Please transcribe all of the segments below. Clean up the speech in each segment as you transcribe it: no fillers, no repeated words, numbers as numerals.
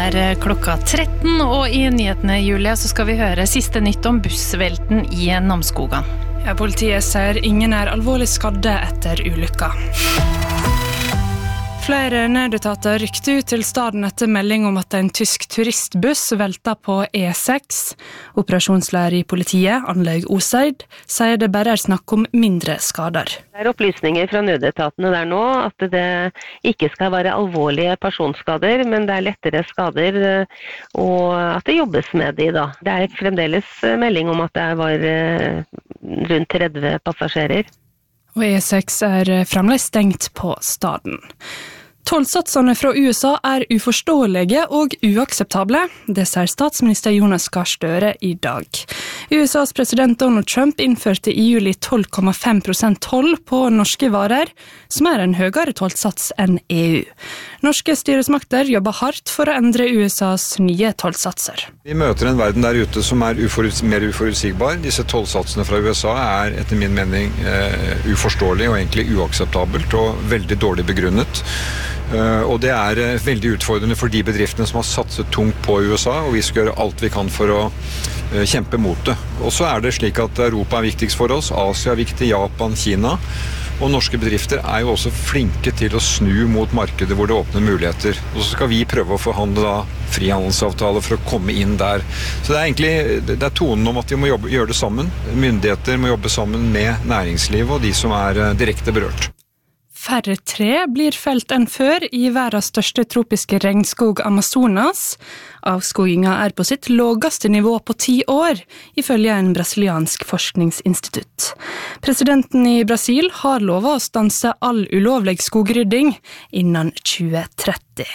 klokka 13, og I nyhetene, Julia, så skal vi høre siste nytt om bussvelten I Namsskogan. Ja, politiet sier ingen alvorlig skadde etter ulykka. Flere nødetater rykte ut til staden etter melding om at en tysk turistbuss velta på E6. Operasjonsleder I politiet, Anlaug Oseid, sier det bare snakk om mindre skader. Det opplysninger fra nødetatene der nå at det ikke skal være alvorlige personskader, men det lettere skader, og at det jobbes med de da. Det fremdeles melding om at det var rundt 30 passasjerer. Og E6 fremdeles stengt på staden. Tollsatsene fra USA uforståelige og uakseptable, det sier statsminister Jonas Gahr Støre I dag. USAs president Donald Trump innførte I juli 12,5% toll på norske varer, som en høyere tollsats enn EU. Norske styresmakter jobber hardt for å endre USAs nye tollsatser. Vi møter en verden der ute som mer uforutsigbar. Disse tollsatsene fra USA etter min mening uforståelig og egentlig uakseptabelt og veldig dårlig begrunnet. Og det veldig utfordrende for de bedriftene som har satset tungt på USA, og vi skal gjøre alt vi kan for å kjempe mot det. Og så det slik at Europa viktigst for oss, Asia viktig, Japan, Kina, og norske bedrifter jo også flinke til å snu mot markedet hvor det åpner muligheter. Og så skal vi prøve å forhandle frihandelsavtaler for å komme inn der. Så det egentlig det tonen om at vi må gjøre det sammen. Myndigheter må jobbe sammen med næringslivet og de som direkte berørt. Færre tre blir felt enn før I verdens største tropiske regnskog Amazonas. Avskoginga på sitt laveste nivå på 10 år, ifølge en brasiliansk forskningsinstitutt. Presidenten I Brasil har lovet å stanse all ulovlig skogrydding innen 2030.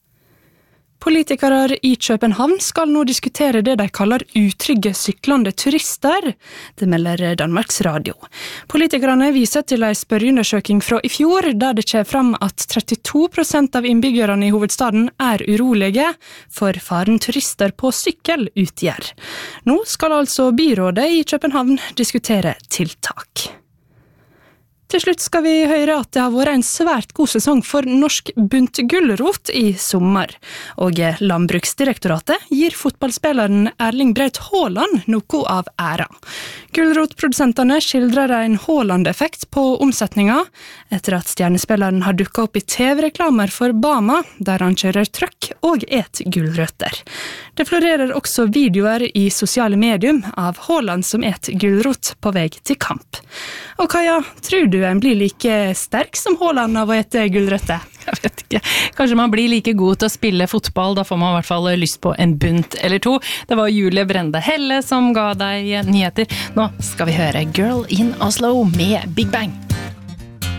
Politikere I København skal nå diskutere det de kaller utrygge syklende turister. Det melder Danmarks Radio. Politikerne viser til en spørreundersøking fra I fjor, der det kommer fram at 32% av innbyggerne I hovedstaden urolige for faren turister på sykkel utgjør. Nå skal altså byrådet I København diskutere tiltak. Til slutt skal vi høre at det har vært en svært god sesong for norsk buntgulrot I sommer. Og Landbruksdirektoratet gir fotballspilleren Erling Braut Haaland noe av æra. Gulrotprodusentene skildrer en Haaland-effekt på omsetninga, etter at stjernespilleren har dukket opp I TV-reklamer for Bama, der han kjører trøkk og gulrøtter. Det florerer også videoer I sosiale medium av Haaland som gulrot på vei til kamp. Og Kaja, tror du blir like sterk som Haaland av å ete gulrøtter? Jeg vet ikke. Kanskje man blir like god til å spille fotball, da får man I hvert fall lyst på en bunt eller to. Det var Julie Brende Helle som ga deg nyheter. Nå skal vi høre Girl in Oslo med Big Bang.